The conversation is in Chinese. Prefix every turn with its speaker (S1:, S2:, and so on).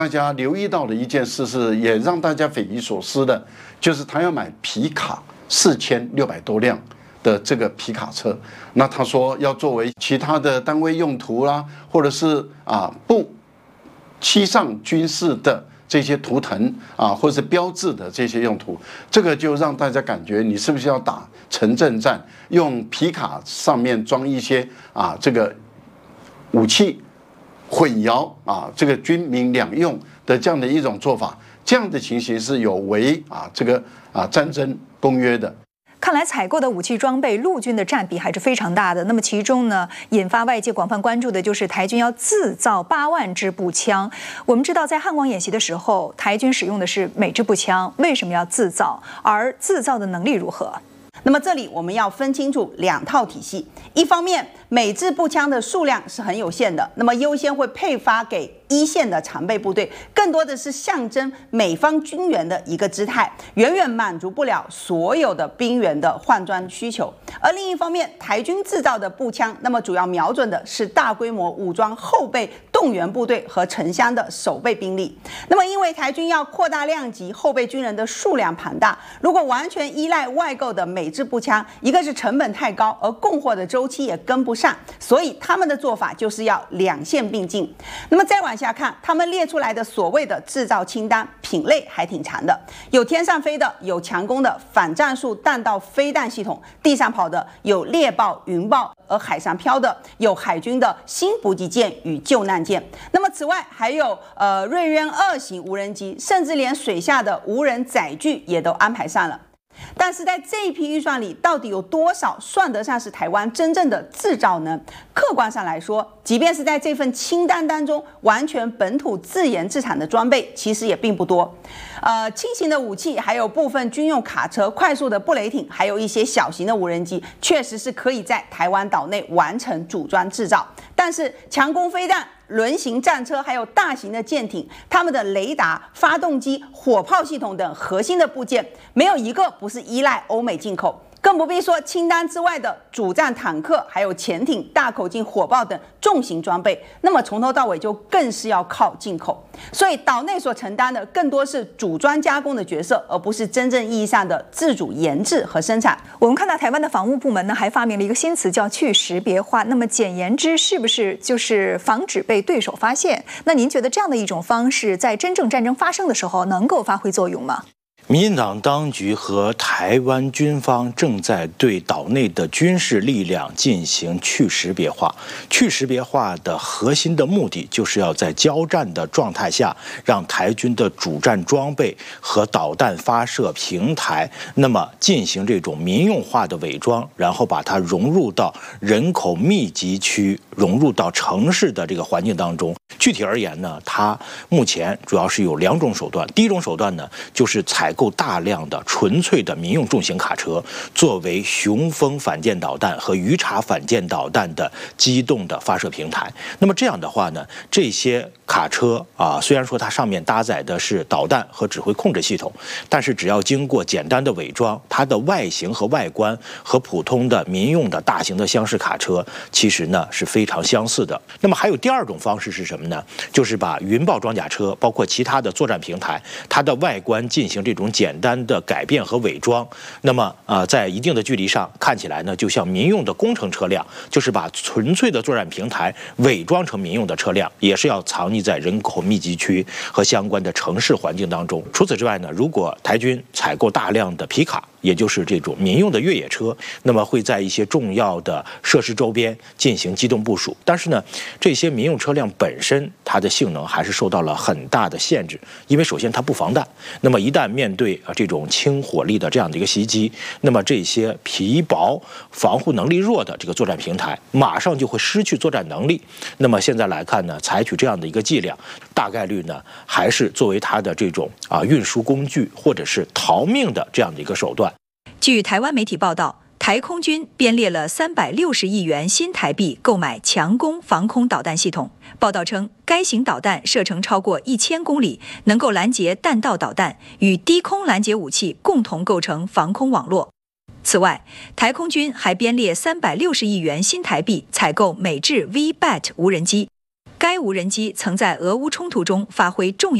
S1: 大家留意到的一件事是，也让大家匪夷所思的，就是他要买皮卡4600多辆的这个皮卡车，那他说要作为其他的单位用途啦，或者是不漆上军事的这些图腾或者是标志的这些用途，这个就让大家感觉你是不是要打城镇战，用皮卡上面装一些这个武器，混淆这个军民两用的这样的一种做法，这样的情形是有违这个战争公约的。
S2: 看来采购的武器装备，陆军的占比还是非常大的。那么其中呢，引发外界广泛关注的就是台军要自造8万支步枪。我们知道，在汉光演习的时候，台军使用的是美制步枪，为什么要自造？而自造的能力如何？
S3: 那么这里我们要分清楚2套体系，一方面美制步枪的数量是很有限的，那么优先会配发给一线的常备部队，更多的是象征美方军援的一个姿态，远远满足不了所有的兵员的换装需求。而另一方面，台军制造的步枪，那么主要瞄准的是大规模武装后备动员部队和城乡的守备兵力。那么因为台军要扩大量级，后备军人的数量庞大，如果完全依赖外购的美制步枪，一个是成本太高，而供货的周期也跟不上，所以他们的做法就是要2线并进。那么再往下看，他们列出来的所谓的制造清单品类还挺长的，有天上飞的，有强攻的反战术弹道飞弹系统，地上跑的有猎豹、云豹，而海上飘的有海军的新补给舰与救难舰。那么此外还有瑞渊2型无人机，甚至连水下的无人载具也都安排上了。但是在这一批预算里，到底有多少算得上是台湾真正的制造呢？客观上来说，即便是在这份清单当中完全本土自研自产的装备，其实也并不多。轻型的武器，还有部分军用卡车、快速的布雷艇，还有一些小型的无人机，确实是可以在台湾岛内完成组装制造。但是强攻飞弹、轮型战车还有大型的舰艇，他们的雷达、发动机、火炮系统等核心的部件，没有一个不是依赖欧美进口。更不必说清单之外的主战坦克、还有潜艇、大口径火炮等重型装备，那么从头到尾就更是要靠进口。所以岛内所承担的更多是组装加工的角色，而不是真正意义上的自主研制和生产。
S2: 我们看到台湾的防务部门呢，还发明了一个新词叫去识别化。那么简言之，是不是就是防止被对手发现？那您觉得这样的一种方式，在真正战争发生的时候能够发挥作用吗？
S4: 民进党当局和台湾军方正在对岛内的军事力量进行去识别化。去识别化的核心的目的，就是要在交战的状态下，让台军的主战装备和导弹发射平台，那么进行这种民用化的伪装，然后把它融入到人口密集区、融入到城市的这个环境当中。具体而言呢，它目前主要是有2种手段。第一种手段呢，就是采购大量的纯粹的民用重型卡车，作为雄风反舰导弹和鱼叉反舰导弹的机动的发射平台。那么这样的话呢，这些卡车虽然说它上面搭载的是导弹和指挥控制系统，但是只要经过简单的伪装，它的外形和外观和普通的民用的大型的厢式卡车其实呢是非常相似的。那么还有第2种方式是什么呢？就是把云豹装甲车包括其他的作战平台，它的外观进行这种简单的改变和伪装。那么在一定的距离上看起来呢，就像民用的工程车辆，就是把纯粹的作战平台伪装成民用的车辆，也是要藏匿在人口密集区和相关的城市环境当中。除此之外呢，如果台军采购大量的皮卡，也就是这种民用的越野车，那么会在一些重要的设施周边进行机动部署。但是呢，这些民用车辆本身它的性能还是受到了很大的限制，因为首先它不防弹，那么一旦面对这种轻火力的这样的一个袭击，那么这些皮薄、防护能力弱的这个作战平台马上就会失去作战能力。那么现在来看呢，采取这样的一个伎俩，大概率呢还是作为它的这种运输工具或者是逃命的这样的一个手段。
S2: 据台湾媒体报道，台空军编列了360亿元新台币购买强攻防空导弹系统。报道称，该型导弹射程超过1000公里，能够拦截弹道导弹，与低空拦截武器共同构成防空网络。此外，台空军还编列360亿元新台币采购美制 V-BAT 无人机。该该无人机曾在俄乌冲突中发挥重要